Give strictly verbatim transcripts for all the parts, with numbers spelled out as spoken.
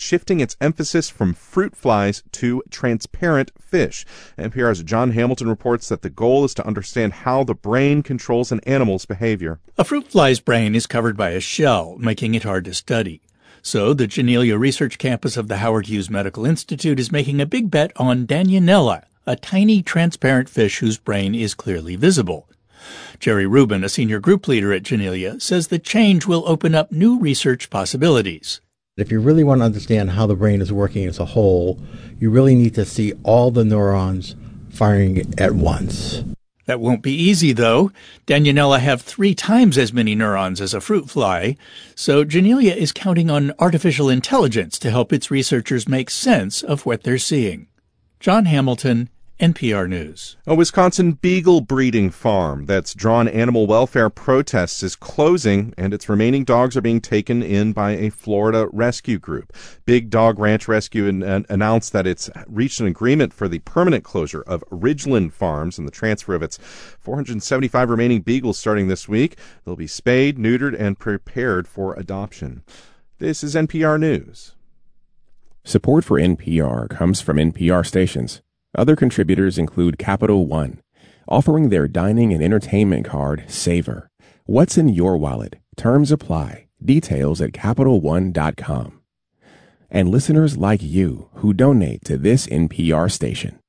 shifting its emphasis from fruit flies to transparent fish. N P R's John Hamilton reports that the goal is to understand how the brain controls an animal's behavior. A fruit fly's brain is covered by a shell, making it hard to study. So the Janelia Research Campus of the Howard Hughes Medical Institute is making a big bet on Danionella, a tiny transparent fish whose brain is clearly visible. Jerry Rubin, a senior group leader at Janelia, says the change will open up new research possibilities. If you really want to understand how the brain is working as a whole, you really need to see all the neurons firing at once. That won't be easy, though. Danionella have three times as many neurons as a fruit fly, so Janelia is counting on artificial intelligence to help its researchers make sense of what they're seeing. John Hamilton, N P R News. A Wisconsin beagle breeding farm that's drawn animal welfare protests is closing, and its remaining dogs are being taken in by a Florida rescue group. Big Dog Ranch Rescue an- an- announced that it's reached an agreement for the permanent closure of Ridgeland Farms and the transfer of its four hundred seventy-five remaining beagles starting this week. They'll be spayed, neutered, and prepared for adoption. This is N P R News. Support for N P R comes from N P R stations. Other contributors include Capital One, offering their dining and entertainment card, Savor. What's in your wallet? Terms apply. Details at Capital One dot com. And listeners like you who donate to this N P R station.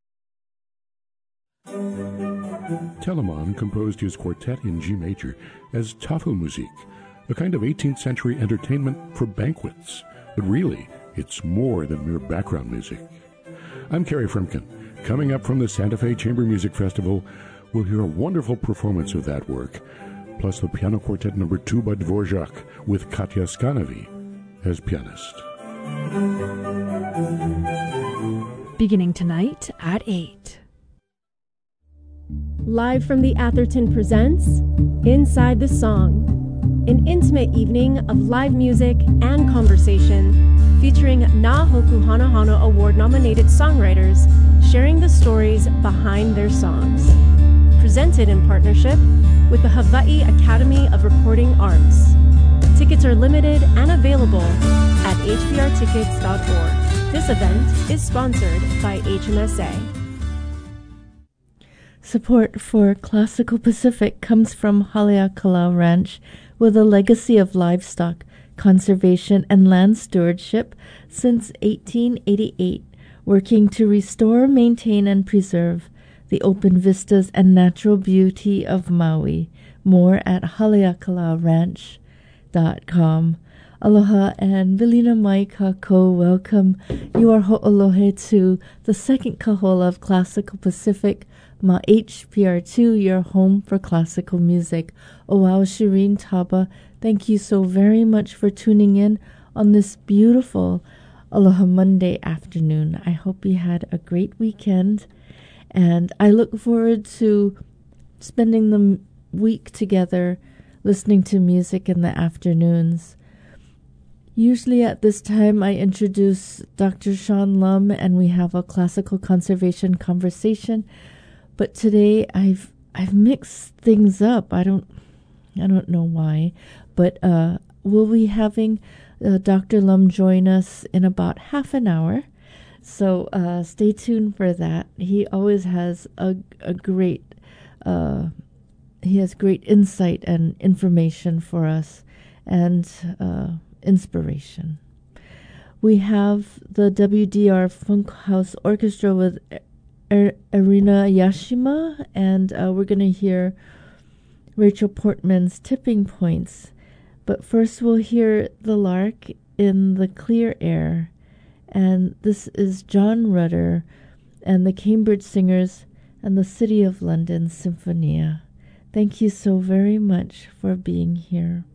Telemann composed his quartet in G major as Tafelmusik, a kind of eighteenth century entertainment for banquets. But really, it's more than mere background music. I'm Kerry Frumkin. Coming up from the Santa Fe Chamber Music Festival, we'll hear a wonderful performance of that work, plus the piano quartet number two by Dvorak with Katya Skanavi as pianist. Beginning tonight at eight. Live from the Atherton presents Inside the Song, an intimate evening of live music and conversation featuring Na Hoku Hana Hana Award-nominated songwriters sharing the stories behind their songs. Presented in partnership with the Hawaii Academy of Recording Arts. Tickets are limited and available at h b r tickets dot org. This event is sponsored by H M S A. Support for Classical Pacific comes from Haleakala Ranch, with a legacy of livestock conservation and land stewardship since eighteen eighty-eight, working to restore, maintain, and preserve the open vistas and natural beauty of Maui. More at haleakala ranch dot com. Aloha and Vilina Mai Kako, welcome. You are ho'olohe to the second kahola of Classical Pacific, Ma H P R two, your home for classical music. Oau Shireen Taba, thank you so very much for tuning in on this beautiful Aloha Monday afternoon. I hope you had a great weekend, and I look forward to spending the week together listening to music in the afternoons. Usually at this time I introduce Doctor Sean Lum and we have a classical conservation conversation. But today I've I've mixed things up. I don't I don't know why, but uh, we'll be having uh, Doctor Lum join us in about half an hour. So uh, stay tuned for that. He always has a a great uh, he has great insight and information for us, and uh, inspiration. We have the W D R Funk House Orchestra with Er- Erina Yashima, and uh, we're going to hear Rachel Portman's Tipping Points. But first we'll hear The Lark in the Clear Air, and this is John Rutter and the Cambridge Singers and the City of London Symphonia. Thank you so very much for being here.